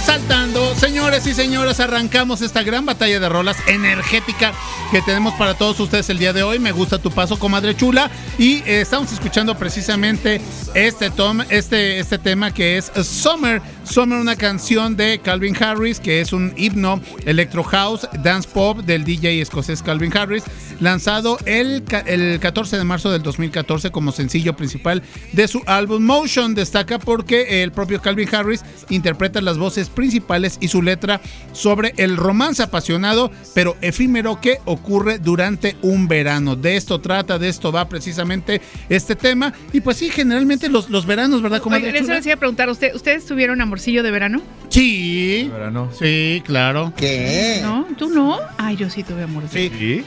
saltando. Señores y señoras, arrancamos esta gran batalla de rolas energética que tenemos para todos ustedes el día de hoy. Me gusta tu paso, comadre chula. Y estamos escuchando precisamente este tema que es Summer. Summer, una canción de Calvin Harris, que es un himno electro house, dance pop del DJ escocés Calvin Harris, lanzado el 14 de marzo del 2014 como sencillo principal de su álbum Motion. Destaca porque el propio Calvin Harris interpreta las voces principales y su letra sobre el romance apasionado pero efímero que ocurre durante un verano. De esto trata, de esto va precisamente este tema. Y pues sí, generalmente los veranos, ¿verdad, comadre? Eso les iba a preguntar, ¿ustedes tuvieron amorcillo de verano? Sí. ¿De verano? Sí, claro. ¿Qué? ¿No? ¿Tú no? Ay, yo sí tuve amorcillo. Sí.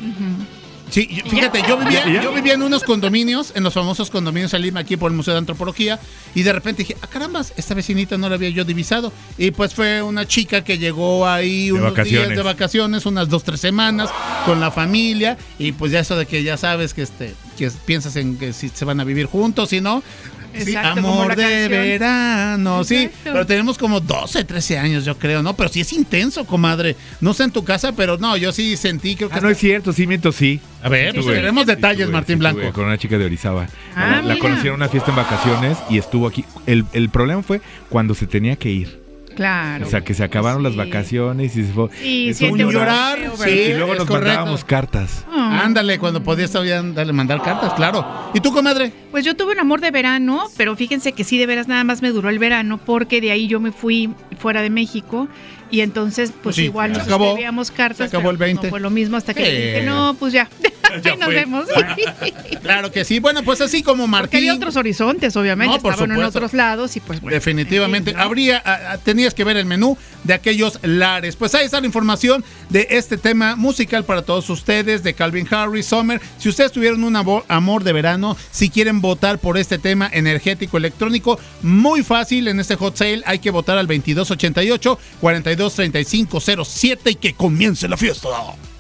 Sí, fíjate, yo vivía en unos condominios, en los famosos condominios Lima, aquí por el Museo de Antropología, y de repente dije, caramba, esta vecinita no la había yo divisado. Y pues fue una chica que llegó ahí unos días de vacaciones, unas 2-3 semanas, con la familia, y pues ya eso de que ya sabes que piensas en que si se van a vivir juntos, y no. Exacto, sí, amor de canción. verano, exacto. Sí, pero tenemos como 12, 13 años, yo creo, ¿no? Pero sí es intenso, comadre. No sé en tu casa, pero no, yo sí sentí, creo que... no es cierto, sí miento, sí. A ver, pues queremos detalles, Martín Blanco. Con una chica de Orizaba. La conocí en una fiesta en vacaciones y estuvo aquí. El problema fue cuando se tenía que ir. Claro. O sea, que se acabaron las vacaciones y se fue. Sí, un llorar. Sí, y luego nos mandábamos cartas. Ándale, cuando podías todavía mandar cartas, claro. ¿Y tú, comadre? Pues yo tuve un amor de verano, pero fíjense que sí, de veras nada más me duró el verano, porque de ahí yo me fui fuera de México. Y entonces, pues sí, igual nos escribíamos cartas. Se acabó el 20. No fue lo mismo hasta que dije, no, pues ya. Ahí nos vemos. Claro que sí. Bueno, pues así como Martín. Porque había otros horizontes, obviamente. No, estaban en otros lados y pues bueno. Definitivamente. Tenías que ver el menú de aquellos lares. Pues ahí está la información de este tema musical para todos ustedes de Calvin Harris, Summer. Si ustedes tuvieron un amor de verano, si quieren votar por este tema energético electrónico, muy fácil en este hot sale. Hay que votar al 2288 423507 y que comience la fiesta.